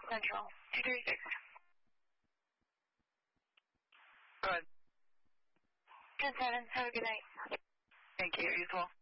Central, 236. Go ahead. 10-7, have a good night. Thank you, you as well.